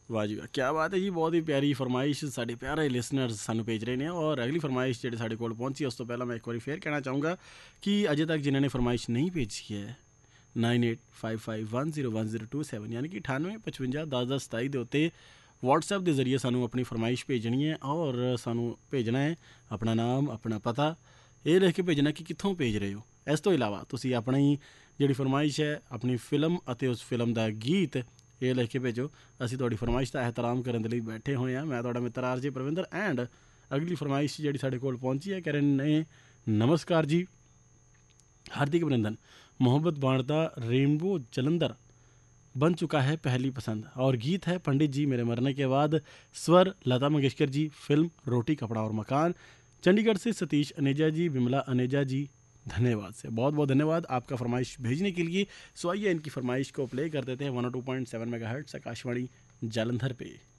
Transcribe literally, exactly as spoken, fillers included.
वाह जी वाह, क्या बात है जी। बहुत ही प्यारी फरमाइश साढ़े प्यारे लिसनर्स सानू भेज रहे हैं। और अगली फरमाइश जी साढ़े कोल पहुंची उस तो पहला मैं एक बार फिर कहना चाहूँगा कि अजे तक जिन्होंने फरमाइश नहीं भेजी है nine eight five five one zero one zero two seven यानी कि अठानवे पचवंजा दस दस सताई के उत्ते व्हाट्सएप के जरिए सानू अपनी फरमाइश भेजनी है और सानू भेजना है अपना नाम अपना पता ये लिख के भेजना कि कित्थों भेज रहे हो। इस तो इलावा तुसी अपनी जी फरमाइश है अपनी फिल्म और उस फिल्म का गीत ये लिख के भेजो। असी तुहाडी फरमाइश का एहतराम करने लिए बैठे हुए हैं। मैं तुहाडा मित्र आर जे परविंदर एंड अगली फरमाइश जी साढ़े कोल पहुंची है करण ने नमस्कार जी, हार्दिक अभिनंदन। मोहब्बत बांटता रेनबो जलंधर बन चुका है पहली पसंद और गीत है पंडित जी मेरे मरने के बाद, स्वर लता मंगेशकर जी, फिल्म रोटी कपड़ा और मकान। चंडीगढ़ से सतीश अनेजा जी, विमला अनेजा जी धन्यवाद से बहुत बहुत धन्यवाद आपका फरमाइश भेजने के लिए। सो आइए इनकी फरमाइश को प्ले कर देते हैं one O two point seven mega hertz Akashvani Jalandhar पे।